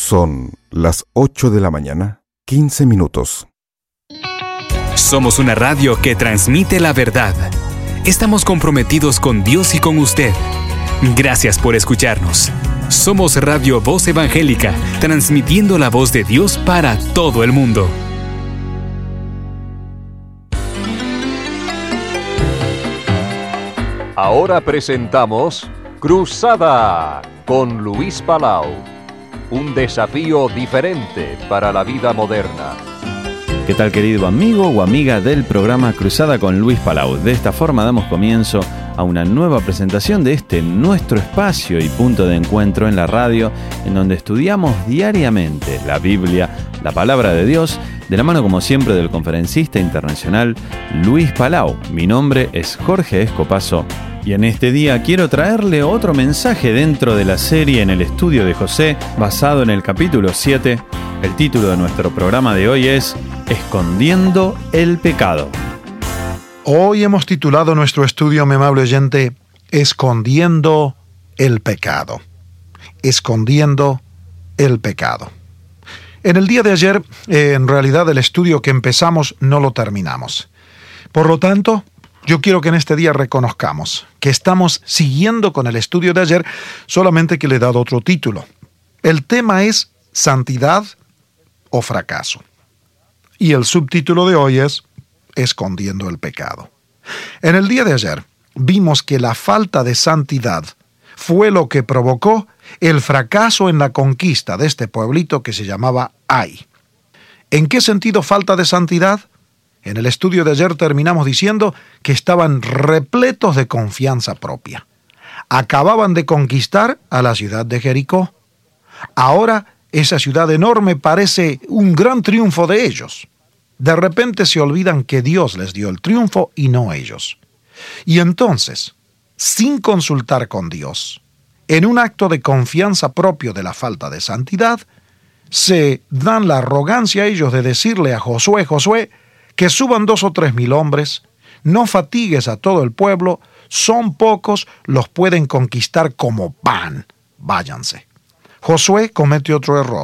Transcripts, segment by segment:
Son las 8 de la mañana, 15 minutos. Somos una radio que transmite la verdad. Estamos comprometidos con Dios y con usted. Gracias por escucharnos. Somos Radio Voz Evangélica, transmitiendo la voz de Dios para todo el mundo. Ahora presentamos Cruzada con Luis Palau. Un desafío diferente para la vida moderna. ¿Qué tal, querido amigo o amiga del programa Cruzada con Luis Palau? De esta forma damos comienzo a una nueva presentación de nuestro espacio y punto de encuentro en la radio, en donde estudiamos diariamente la Biblia, la palabra de Dios, de la mano como siempre del conferencista internacional Luis Palau. Mi nombre es Jorge Escopazo y en este día quiero traerle otro mensaje dentro de la serie En el estudio de José, basado en el capítulo 7. El título de nuestro programa de hoy es Escondiendo el pecado. Hoy hemos titulado nuestro estudio, mi amable oyente, Escondiendo el pecado. Escondiendo el pecado. En el día de ayer, en realidad el estudio que empezamos no lo terminamos. Por lo tanto, yo quiero que en este día reconozcamos que estamos siguiendo con el estudio de ayer, solamente que le he dado otro título. El tema es Santidad o fracaso. Y el subtítulo de hoy es Escondiendo el pecado. En el día de ayer vimos que la falta de santidad fue lo que provocó el fracaso en la conquista de este pueblito que se llamaba Ai. ¿En qué sentido falta de santidad? En el estudio de ayer terminamos diciendo que estaban repletos de confianza propia. Acababan de conquistar a la ciudad de Jericó. Ahora esa ciudad enorme parece un gran triunfo de ellos. De repente se olvidan que Dios les dio el triunfo y no ellos. Y entonces, sin consultar con Dios, en un acto de confianza propio de la falta de santidad, se dan la arrogancia a ellos de decirle a Josué, Josué, que suban 2 o 3 mil hombres, no fatigues a todo el pueblo, son pocos, los pueden conquistar como pan, váyanse. Josué comete otro error,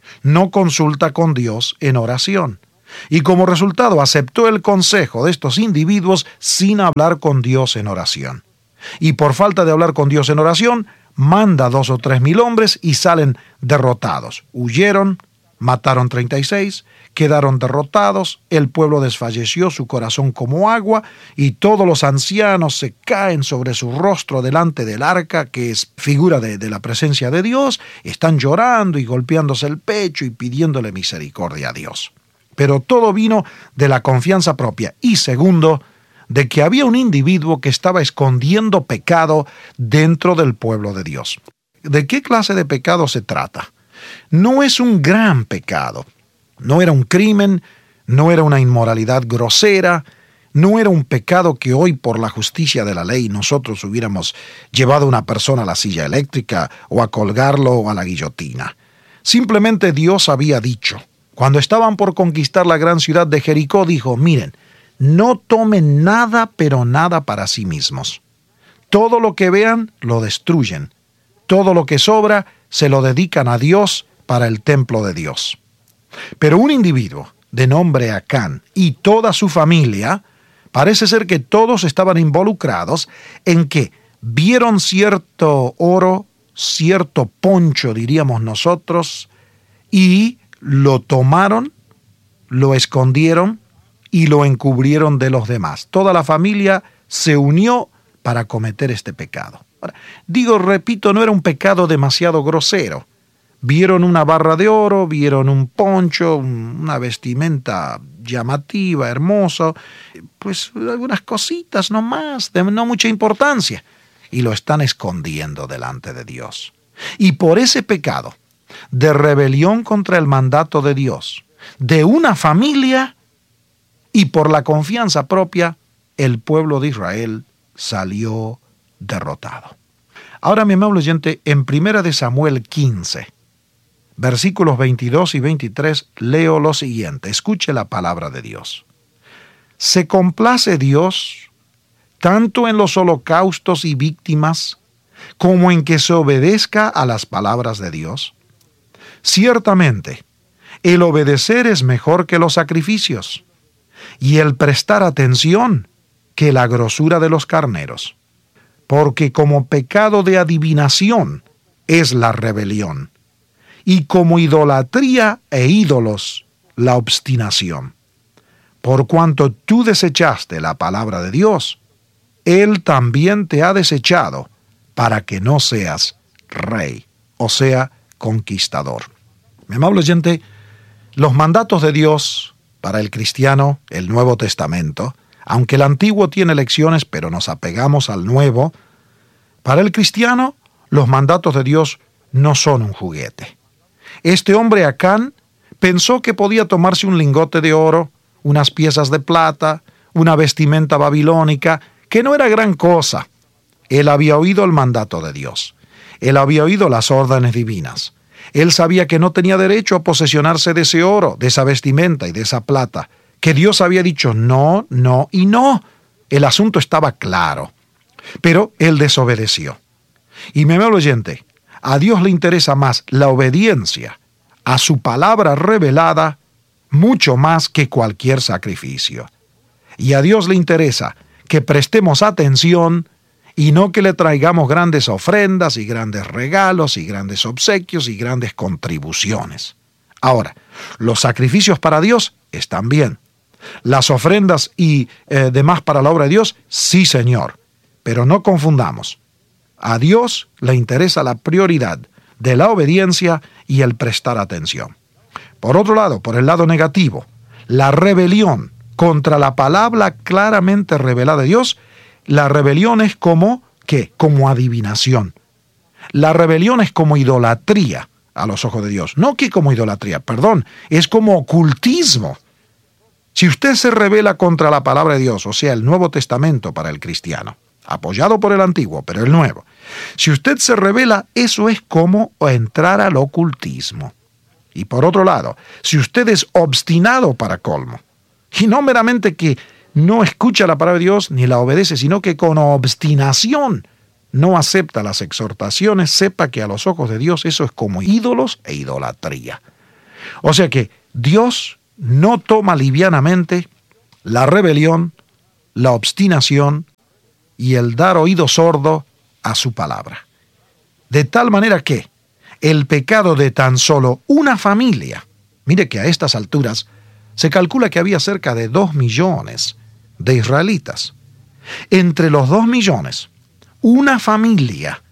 no consulta con Dios en oración, y como resultado aceptó el consejo de estos individuos sin hablar con Dios en oración. Y por falta de hablar con Dios en oración, manda 2 o 3 mil hombres y salen derrotados. Huyeron, mataron 36, quedaron derrotados, el pueblo desfalleció, su corazón como agua, y todos los ancianos se caen sobre su rostro delante del arca, que es figura de la presencia de Dios, están llorando y golpeándose el pecho y pidiéndole misericordia a Dios. Pero todo vino de la confianza propia. Y segundo, de que había un individuo que estaba escondiendo pecado dentro del pueblo de Dios. ¿De qué clase de pecado se trata? No es un gran pecado. No era un crimen, no era una inmoralidad grosera, no era un pecado que hoy por la justicia de la ley nosotros hubiéramos llevado a una persona a la silla eléctrica o a colgarlo o a la guillotina. Simplemente Dios había dicho, cuando estaban por conquistar la gran ciudad de Jericó, dijo, miren, no tomen nada, pero nada para sí mismos. Todo lo que vean, lo destruyen. Todo lo que sobra, se lo dedican a Dios para el templo de Dios. Pero un individuo de nombre Acán y toda su familia, parece ser que todos estaban involucrados en que vieron cierto oro, cierto poncho, diríamos nosotros, y lo tomaron, lo escondieron y lo encubrieron de los demás. Toda la familia se unió para cometer este pecado. Ahora, repito, no era un pecado demasiado grosero. Vieron una barra de oro, vieron un poncho, una vestimenta llamativa, hermoso, pues algunas cositas nomás, de no mucha importancia, y lo están escondiendo delante de Dios. Y por ese pecado de rebelión contra el mandato de Dios, de una familia, y por la confianza propia, el pueblo de Israel salió derrotado. Ahora, mi amable oyente, en 1 Samuel 15, versículos 22 y 23, leo lo siguiente. Escuche la palabra de Dios. ¿Se complace Dios tanto en los holocaustos y víctimas como en que se obedezca a las palabras de Dios? Ciertamente, el obedecer es mejor que los sacrificios, y el prestar atención que la grosura de los carneros. Porque como pecado de adivinación es la rebelión, y como idolatría e ídolos la obstinación. Por cuanto tú desechaste la palabra de Dios, Él también te ha desechado para que no seas rey, o sea, conquistador. Mi amable oyente, los mandatos de Dios para el cristiano, el Nuevo Testamento, aunque el Antiguo tiene lecciones, pero nos apegamos al Nuevo, para el cristiano, los mandatos de Dios no son un juguete. Este hombre Acán pensó que podía tomarse un lingote de oro, unas piezas de plata, una vestimenta babilónica, que no era gran cosa. Él había oído el mandato de Dios. Él había oído las órdenes divinas. Él sabía que no tenía derecho a posesionarse de ese oro, de esa vestimenta y de esa plata, que Dios había dicho no, no y no. El asunto estaba claro. Pero él desobedeció. Y mi amable oyente, a Dios le interesa más la obediencia a su palabra revelada mucho más que cualquier sacrificio. Y a Dios le interesa que prestemos atención y no que le traigamos grandes ofrendas y grandes regalos y grandes obsequios y grandes contribuciones. Ahora, los sacrificios para Dios están bien. Las ofrendas y demás para la obra de Dios, sí, Señor. Pero no confundamos. A Dios le interesa la prioridad de la obediencia y el prestar atención. Por otro lado, por el lado negativo, la rebelión contra la palabra claramente revelada de Dios, la rebelión es como, ¿qué? Como adivinación. La rebelión es como idolatría a los ojos de Dios. No que como idolatría, perdón, es como ocultismo. Si usted se rebela contra la palabra de Dios, o sea, el Nuevo Testamento para el cristiano, apoyado por el Antiguo, pero el Nuevo, si usted se rebela, eso es como entrar al ocultismo. Y por otro lado, si usted es obstinado para colmo, y no meramente que no escucha la palabra de Dios ni la obedece, sino que con obstinación no acepta las exhortaciones, sepa que a los ojos de Dios eso es como ídolos e idolatría. O sea que Dios no toma livianamente la rebelión, la obstinación y el dar oído sordo a su palabra. De tal manera que el pecado de tan solo una familia, mire que a estas alturas se calcula que había cerca de 2 millones de israelitas. Entre los 2 millones, una familia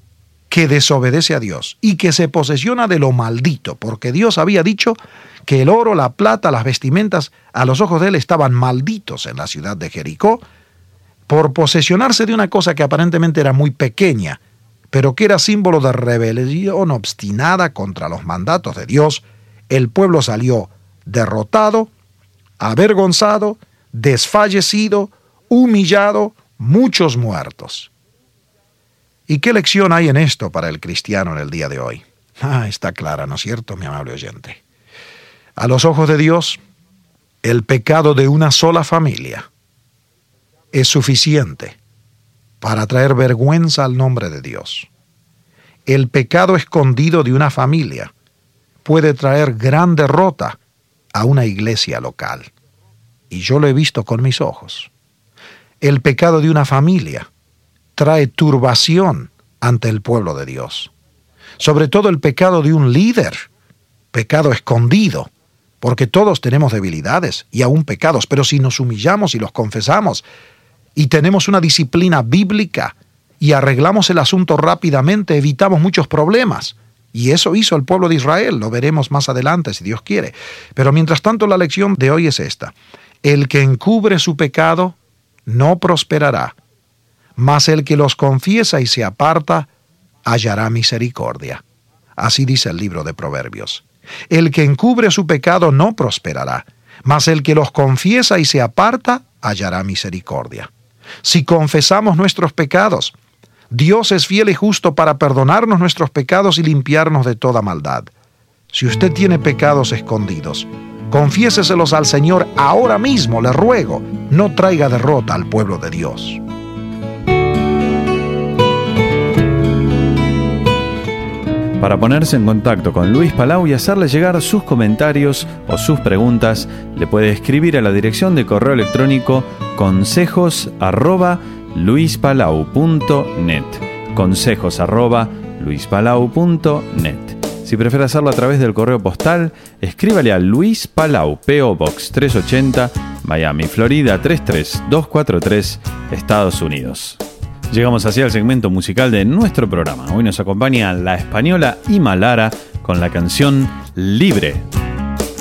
que desobedece a Dios y que se posesiona de lo maldito, porque Dios había dicho que el oro, la plata, las vestimentas, a los ojos de él estaban malditos en la ciudad de Jericó, por posesionarse de una cosa que aparentemente era muy pequeña, pero que era símbolo de rebelión obstinada contra los mandatos de Dios. El pueblo salió derrotado, avergonzado, desfallecido, humillado, muchos muertos. ¿Y qué lección hay en esto para el cristiano en el día de hoy? Está clara, ¿no es cierto, mi amable oyente? A los ojos de Dios, el pecado de una sola familia es suficiente para traer vergüenza al nombre de Dios. El pecado escondido de una familia puede traer gran derrota a una iglesia local. Y yo lo he visto con mis ojos. El pecado de una familia trae turbación ante el pueblo de Dios. Sobre todo el pecado de un líder, pecado escondido, porque todos tenemos debilidades y aún pecados, pero si nos humillamos y los confesamos y tenemos una disciplina bíblica y arreglamos el asunto rápidamente, evitamos muchos problemas. Y eso hizo el pueblo de Israel, lo veremos más adelante si Dios quiere. Pero mientras tanto la lección de hoy es esta: el que encubre su pecado no prosperará, mas el que los confiesa y se aparta hallará misericordia. Así dice el libro de Proverbios. El que encubre su pecado no prosperará, mas el que los confiesa y se aparta hallará misericordia. Si confesamos nuestros pecados, Dios es fiel y justo para perdonarnos nuestros pecados y limpiarnos de toda maldad. Si usted tiene pecados escondidos, confiéseselos al Señor ahora mismo, le ruego. No traiga derrota al pueblo de Dios. Para ponerse en contacto con Luis Palau y hacerle llegar sus comentarios o sus preguntas, le puede escribir a la dirección de correo electrónico consejos@luispalau.net. consejos@luispalau.net. Si prefiere hacerlo a través del correo postal, escríbale a Luis Palau, P.O. Box 380, Miami, Florida 33243, Estados Unidos. Llegamos así al segmento musical de nuestro programa. Hoy nos acompaña la española Ima Lara con la canción Libre.